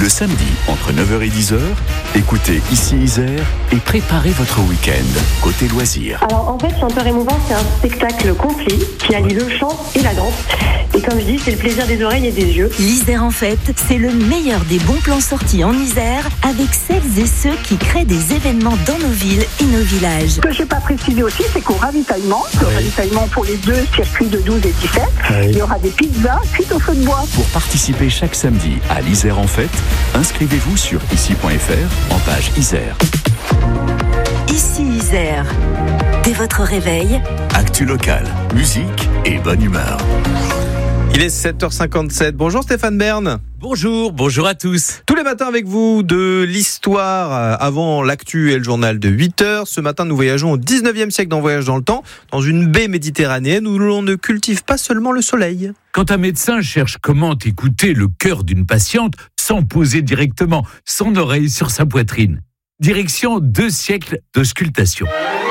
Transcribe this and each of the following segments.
Le samedi, entre 9h et 10h, écoutez Ici Isère et préparez votre week-end côté loisirs. Alors en fait, Chanteur émouvant, c'est un spectacle complet qui allie le chant et la danse. Et comme je dis, c'est le plaisir des oreilles et des yeux. L'Isère en fête, c'est le meilleur des bons plans sortis en Isère avec celles et ceux qui créent des événements dans nos villes et nos villages. Ce que je n'ai pas précisé aussi, c'est qu'au ravitaillement, pour les deux circuits de 12 et 17, il y aura des pizzas cuites au feu de bois. Pour participer chaque samedi à l'Isère en fête, inscrivez-vous sur ici.fr en page Isère. Ici Isère. Dès votre réveil, Actu locale, musique et bonne humeur. Il est 7h57. Bonjour Stéphane Bern. Bonjour à tous. Tous les matins avec vous de l'histoire avant l'actu et le journal de 8h. Ce matin, nous voyageons au 19e siècle dans Voyage dans le temps, dans une baie méditerranéenne où l'on ne cultive pas seulement le soleil. Quand un médecin cherche comment écouter le cœur d'une patiente sans poser directement son oreille sur sa poitrine. Direction 2 siècles d'auscultation.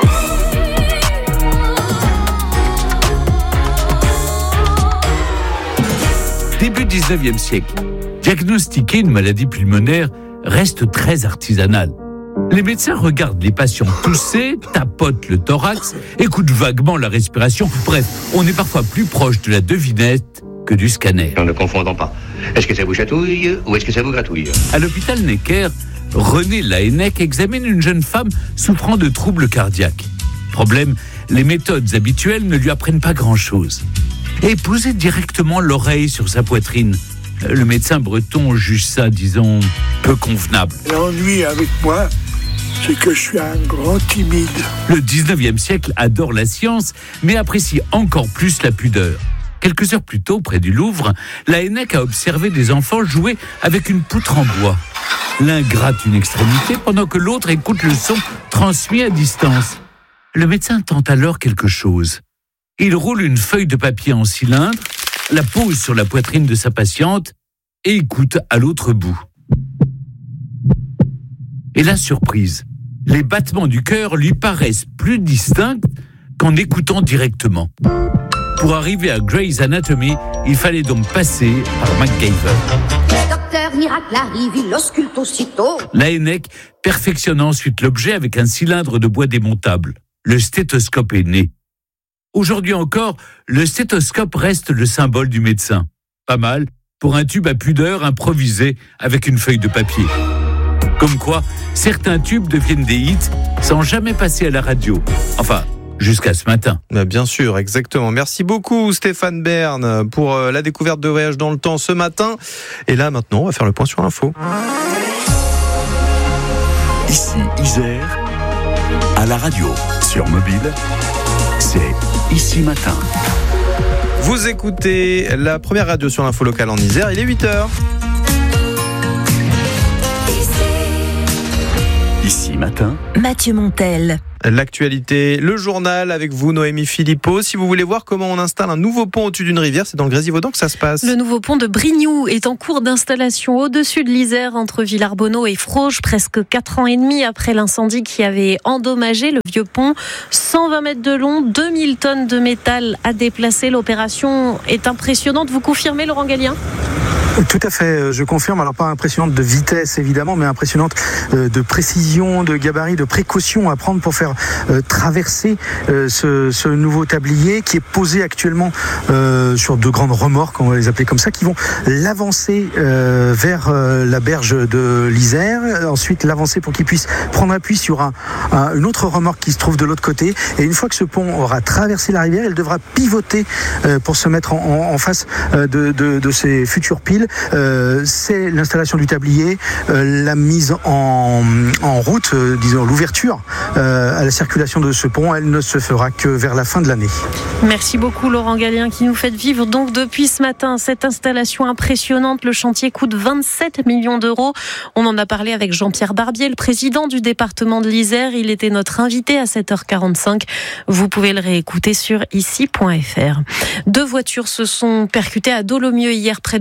Début 19e siècle, diagnostiquer une maladie pulmonaire reste très artisanal. Les médecins regardent les patients tousser, tapotent le thorax, écoutent vaguement la respiration. Bref, on est parfois plus proche de la devinette que du scanner. En ne confondant pas. Est-ce que ça vous chatouille ou est-ce que ça vous gratouille ? À l'hôpital Necker, René Laennec examine une jeune femme souffrant de troubles cardiaques. Problème, les méthodes habituelles ne lui apprennent pas grand-chose. Et poser directement l'oreille sur sa poitrine. Le médecin breton juge ça, disons, peu convenable. L'ennui avec moi, c'est que je suis un grand timide. Le 19e siècle adore la science, mais apprécie encore plus la pudeur. Quelques heures plus tôt, près du Louvre, Laennec a observé des enfants jouer avec une poutre en bois. L'un gratte une extrémité pendant que l'autre écoute le son transmis à distance. Le médecin tente alors quelque chose. Il roule une feuille de papier en cylindre, la pose sur la poitrine de sa patiente et écoute à l'autre bout. Et la surprise, les battements du cœur lui paraissent plus distincts qu'en écoutant directement. Pour arriver à Grey's Anatomy, il fallait donc passer par MacGyver. Le docteur miracle arrive, il ausculte aussitôt. Laennec perfectionne ensuite l'objet avec un cylindre de bois démontable. Le stéthoscope est né. Aujourd'hui encore, le stéthoscope reste le symbole du médecin. Pas mal pour un tube à pudeur improvisé avec une feuille de papier. Comme quoi, certains tubes deviennent des hits sans jamais passer à la radio. Enfin, jusqu'à ce matin. Bien sûr, exactement. Merci beaucoup Stéphane Bern pour la découverte de Voyage dans le temps ce matin. Et là maintenant, on va faire le point sur l'info. Ici Isère, à la radio, sur mobile, c'est Ici Matin. Vous écoutez la première radio sur l'info locale en Isère, il est 8h. Ici Matin, Mathieu Montel. L'actualité, le journal avec vous, Noémie Philippot. Si vous voulez voir comment on installe un nouveau pont au-dessus d'une rivière, c'est dans le Grésivaudan que ça se passe. Le nouveau pont de Brignoux est en cours d'installation au-dessus de l'Isère, entre Villarbonneau et Froges, presque 4 ans et demi après l'incendie qui avait endommagé le vieux pont. 120 mètres de long, 2000 tonnes de métal à déplacer. L'opération est impressionnante. Vous confirmez, Laurent Gallien ? Tout à fait, je confirme. Alors pas impressionnante de vitesse évidemment, mais impressionnante de précision, de gabarit, de précaution à prendre pour faire traverser ce nouveau tablier qui est posé actuellement sur 2 grandes remorques, on va les appeler comme ça, qui vont l'avancer vers la berge de l'Isère, ensuite l'avancer pour qu'il puisse prendre appui sur une autre remorque qui se trouve de l'autre côté. Et une fois que ce pont aura traversé la rivière, il devra pivoter pour se mettre en face de ces futures piles. C'est l'installation du tablier, la mise en route, disons l'ouverture à la circulation de ce pont. Elle ne se fera que vers la fin de l'année. Merci beaucoup Laurent Gallien qui nous fait vivre donc depuis ce matin cette installation impressionnante. Le chantier coûte 27 millions d'euros. On en a parlé avec Jean-Pierre Barbier, le président du département de l'Isère. Il était notre invité à 7h45. Vous pouvez le réécouter sur ici.fr. 2 voitures se sont percutées à Dolomieu hier près de la Tour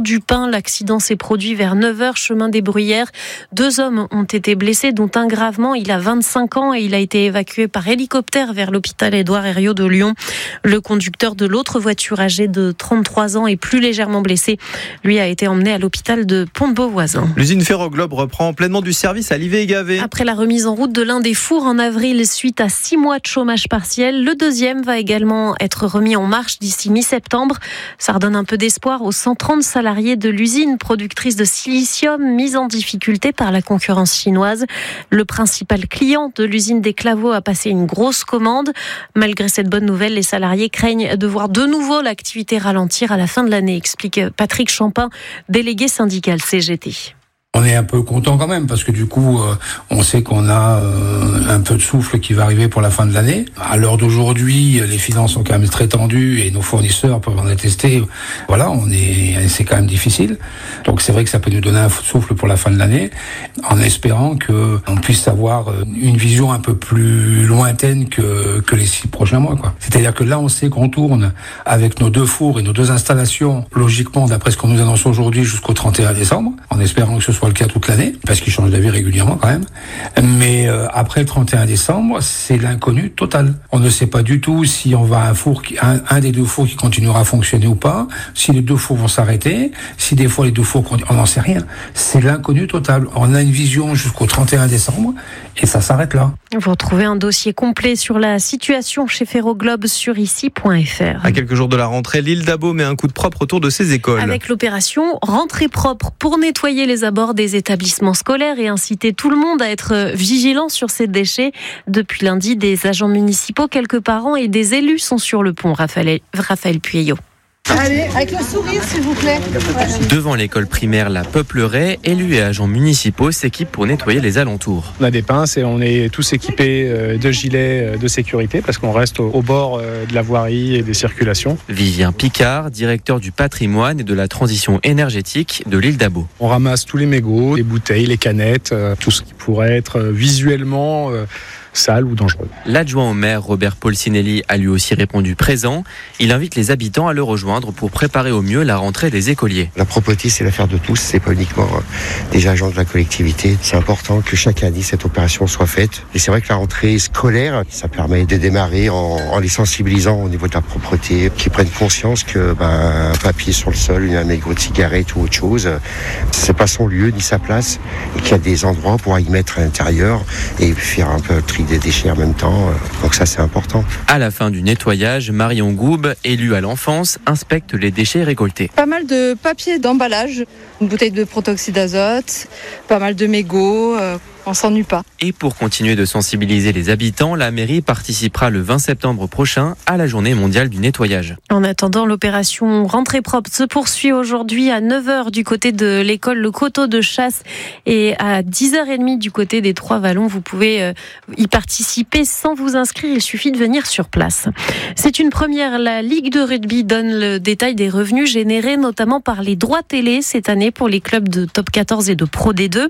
Tour-du-Pin. L'accident s'est produit vers 9h, chemin des Bruyères. 2 hommes ont été blessés, dont un gravement. Il a 25 ans et il a été évacué par hélicoptère vers l'hôpital Édouard Herriot de Lyon. Le conducteur de l'autre voiture, âgé de 33 ans, est plus légèrement blessé. Lui a été emmené à l'hôpital de Pont-de-Beauvoisin. L'usine Ferroglobe reprend pleinement du service à Livet-et-Gavet. Après la remise en route de l'un des fours en avril suite à 6 mois de chômage partiel, le deuxième va également être remis en marche d'ici mi-septembre. Ça redonne un peu d'espoir aux 130 salariés de l'usine productrice de silicium mise en difficulté par la concurrence chinoise. Le principal client de l'usine des Claveaux a passé une grosse commande. Malgré cette bonne nouvelle, les salariés craignent de voir de nouveau l'activité ralentir à la fin de l'année, explique Patrick Champin, délégué syndical CGT. On est un peu content quand même parce que du coup, on sait qu'on a un peu de souffle qui va arriver pour la fin de l'année. À l'heure d'aujourd'hui, les finances sont quand même très tendues et nos fournisseurs peuvent en attester. Voilà, c'est quand même difficile. Donc c'est vrai que ça peut nous donner un souffle pour la fin de l'année, en espérant que on puisse avoir une vision un peu plus lointaine que les 6 prochains mois, quoi. C'est-à-dire que là, on sait qu'on tourne avec nos 2 fours et nos 2 installations, logiquement, d'après ce qu'on nous annonce aujourd'hui, jusqu'au 31 décembre, en espérant que ce soit le cas toute l'année, parce qu'ils changent d'avis régulièrement quand même. Mais après le 31 décembre, c'est l'inconnu total. On ne sait pas du tout si on va un des 2 fours qui continuera à fonctionner ou pas, si les 2 fours vont s'arrêter, si des fois les 2 fours on n'en sait rien. C'est l'inconnu total. On a une vision jusqu'au 31 décembre et ça s'arrête là. Vous retrouvez un dossier complet sur la situation chez Ferroglobe sur ici.fr. À quelques jours de la rentrée, l'île d'Abo met un coup de propre autour de ses écoles. Avec l'opération Rentrée propre pour nettoyer les abords des établissements scolaires et inciter tout le monde à être vigilant sur ces déchets. Depuis lundi, des agents municipaux, quelques parents et des élus sont sur le pont. Raphaël Pueyo. Allez, avec le sourire, s'il vous plaît. Devant l'école primaire La Peupleraie, élus et agents municipaux s'équipent pour nettoyer les alentours. On a des pinces et on est tous équipés de gilets de sécurité parce qu'on reste au bord de la voirie et des circulations. Vivien Picard, directeur du patrimoine et de la transition énergétique de l'île d'Abo. On ramasse tous les mégots, les bouteilles, les canettes, tout ce qui pourrait être visuellement sale ou dangereux. L'adjoint au maire Robert Polsinelli a lui aussi répondu présent. Il invite les habitants à le rejoindre pour préparer au mieux la rentrée des écoliers. La propreté, c'est l'affaire de tous, c'est pas uniquement des agents de la collectivité. C'est important que chaque année cette opération soit faite. Et c'est vrai que la rentrée scolaire, ça permet de démarrer en les sensibilisant au niveau de la propreté, qu'ils prennent conscience que un papier sur le sol, un mégot de cigarette ou autre chose, c'est pas son lieu ni sa place, et qu'il y a des endroits pour y mettre à l'intérieur et faire un peu le tri des déchets en même temps, donc ça c'est important. À la fin du nettoyage, Marion Goub, élue à l'enfance, inspecte les déchets récoltés. Pas mal de papier d'emballage, une bouteille de protoxyde d'azote, pas mal de mégots, on s'ennuie pas. Et pour continuer de sensibiliser les habitants, la mairie participera le 20 septembre prochain à la journée mondiale du nettoyage. En attendant, l'opération Rentrée propre se poursuit aujourd'hui à 9h du côté de l'école Le Coteau de Chasse et à 10h30 du côté des Trois-Vallons. Vous pouvez y participer sans vous inscrire, il suffit de venir sur place. C'est une première, la Ligue de rugby donne le détail des revenus générés notamment par les droits télé cette année pour les clubs de Top 14 et de Pro D2.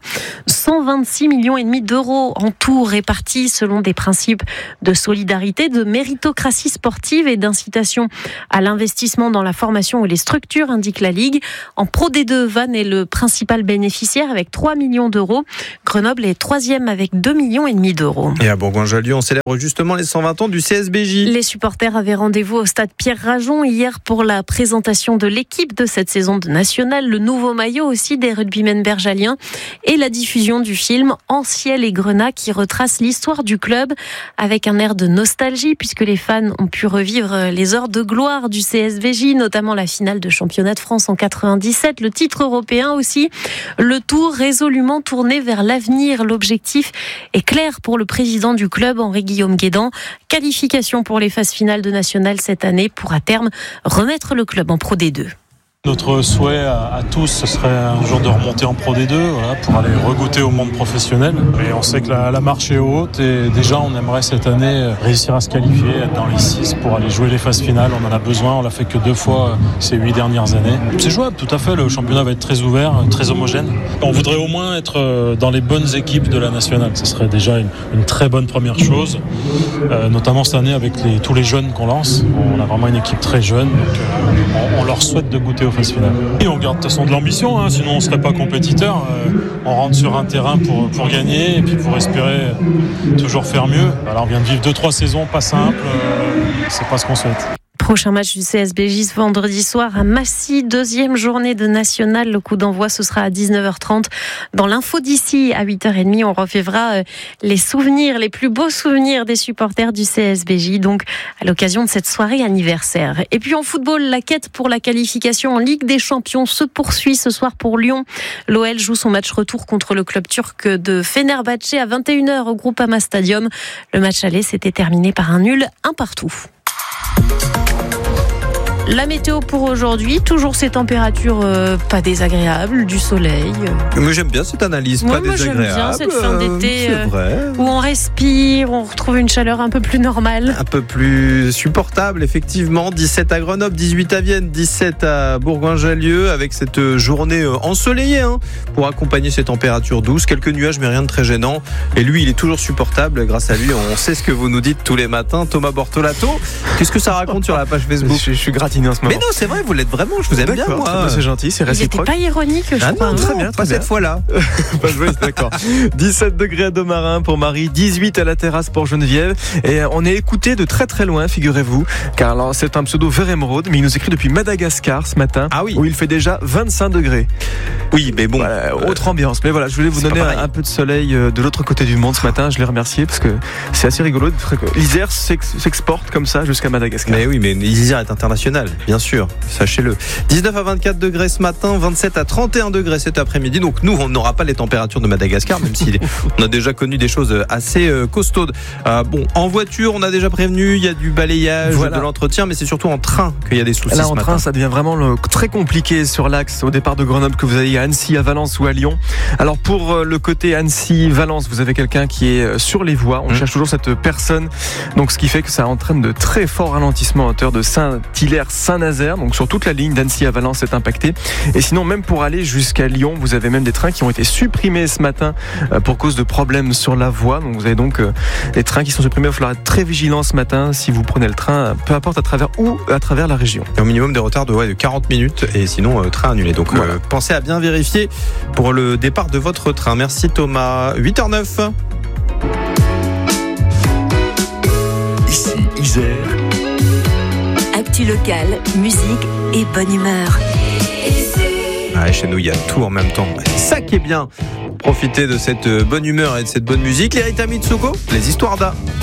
126 millions et demi d'euros en tout répartis selon des principes de solidarité, de méritocratie sportive et d'incitation à l'investissement dans la formation et les structures, indique la Ligue. En Pro D2, Vannes est le principal bénéficiaire avec 3 millions d'euros. Grenoble est 3e avec 2 millions et demi d'euros. Et à Bourgoin-Jallieu, on célèbre justement les 120 ans du CSBJ. Les supporters avaient rendez-vous au stade Pierre-Rajon hier pour la présentation de l'équipe de cette saison de nationale, le nouveau maillot aussi des rugbymen bergaliens et la diffusion du film Anciel et Grenat qui retrace l'histoire du club avec un air de nostalgie puisque les fans ont pu revivre les heures de gloire du CSVJ, notamment la finale de championnat de France en 97, le titre européen aussi, le tout résolument tourné vers l'avenir. L'objectif est clair pour le président du club, Henri-Guillaume Guédan, qualification pour les phases finales de nationale cette année pour à terme remettre le club en Pro D2. Notre souhait à tous, ce serait un jour de remonter en Pro D2, voilà, pour aller regoûter au monde professionnel. Mais on sait que la marche est haute et déjà on aimerait cette année réussir à se qualifier, être dans les 6 pour aller jouer les phases finales. On en a besoin, on l'a fait que 2 fois ces 8 dernières années. C'est jouable, tout à fait, le championnat va être très ouvert, très homogène. On voudrait au moins être dans les bonnes équipes de la nationale. Ce serait déjà une très bonne première chose, notamment cette année avec tous les jeunes qu'on lance. On a vraiment une équipe très jeune, donc on leur souhaite de goûter au professionnel. Et on garde de toute façon de l'ambition, hein, sinon on ne serait pas compétiteur. On rentre sur un terrain pour gagner et puis pour espérer toujours faire mieux. Alors on vient de vivre 2-3 saisons pas simples, c'est pas ce qu'on souhaite. Prochain match du CSBJ ce vendredi soir à Massy, 2e journée de nationale. Le coup d'envoi, ce sera à 19h30. Dans l'info d'ici, à 8h30, on revivra les souvenirs, les plus beaux souvenirs des supporters du CSBJ, donc à l'occasion de cette soirée anniversaire. Et puis en football, la quête pour la qualification en Ligue des Champions se poursuit ce soir pour Lyon. L'OL joue son match retour contre le club turc de Fenerbahçe à 21h au Groupama Stadium. Le match aller s'était terminé par un nul 1-1. La météo pour aujourd'hui, toujours ces températures pas désagréables, du soleil. Mais j'aime bien cette analyse, pas désagréable. J'aime bien cette fin d'été où on respire, on retrouve une chaleur un peu plus normale. Un peu plus supportable, effectivement. 17 à Grenoble, 18 à Vienne, 17 à Bourgoin-Jallieu, avec cette journée ensoleillée pour accompagner ces températures douces. Quelques nuages, mais rien de très gênant. Et lui, il est toujours supportable. Grâce à lui, on sait ce que vous nous dites tous les matins. Thomas Bortolato, qu'est-ce que ça raconte sur la page Facebook ? Je suis gratiné en ce moment. Mais non, c'est vrai, vous l'êtes vraiment, je vous aime bien, moi. C'est gentil, c'est réciproque. Il n'était pas ironique, je crois. Non, très bien, pas cette fois-là. Pas joué, d'accord. 17 degrés à Domarin pour Marie, 18 à la terrasse pour Geneviève. Et on est écouté de très très loin, figurez-vous. Car alors, c'est un pseudo Veremrode, mais il nous écrit depuis Madagascar ce matin. Ah oui. Où il fait déjà 25 degrés. Oui, mais bon. Voilà, autre ambiance. Mais voilà, je voulais vous donner un peu de soleil de l'autre côté du monde ce matin. Je les remercie parce que c'est assez rigolo. L'Isère s'exporte comme ça jusqu'à Madagascar. Mais oui, mais l'Isère est international, bien sûr. Sachez-le. 19 à 24 degrés ce matin, 27 à 31 degrés cet après-midi. Donc nous, on n'aura pas les températures de Madagascar, même si on a déjà connu des choses assez costaudes. Bon, en voiture, on a déjà prévenu, il y a du balayage, de l'entretien, mais c'est surtout en train qu'il y a des soucis. Là, ce en matin. train, ça devient vraiment très compliqué sur l'axe au départ de Grenoble, que vous ayez à Annecy, à Valence ou à Lyon. Alors pour le côté Annecy-Valence, vous avez quelqu'un qui est sur les voies. On cherche toujours cette personne. Donc ce qui fait que ça entraîne de très forts ralentissements à hauteur de Saint-Hilaire-Saint-Nazaire. Donc sur toute la ligne d'Annecy à Valence est impactée. Et sinon, même pour aller jusqu'à Lyon, vous avez même des trains qui ont été supprimés ce matin pour cause de problèmes sur la voie. Donc vous avez donc des trains qui sont supprimés. Il va falloir être très vigilant ce matin si vous prenez le train, peu importe à travers la région. Et au minimum des retards de 40 minutes et sinon train annulé. Donc voilà. Pensez à bien vérifier pour le départ de votre train. Merci Thomas. 8h09. Ici Isère. Actu local, musique et bonne humeur. Chez nous, il y a tout en même temps. C'est ça qui est bien. Profitez de cette bonne humeur et de cette bonne musique. Les Rita Mitsuko, les histoires d'A.